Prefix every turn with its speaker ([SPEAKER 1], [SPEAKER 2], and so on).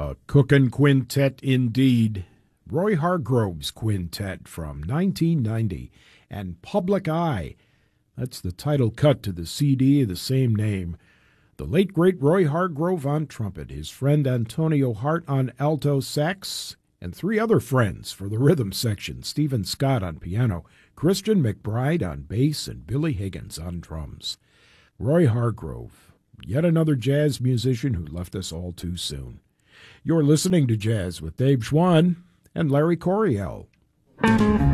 [SPEAKER 1] A cookin' quintet indeed. Roy Hargrove's quintet from 1990, and Public Eye. That's the title cut to the CD of the same name. The late great Roy Hargrove on trumpet, his friend Antonio Hart on alto sax, and three other friends for the rhythm section: Stephen Scott on piano, Christian McBride on bass, and Billy Higgins on drums. Roy Hargrove, yet another jazz musician who left us all too soon. You're listening to Jazz with Dave Schwann and Larry Coryell.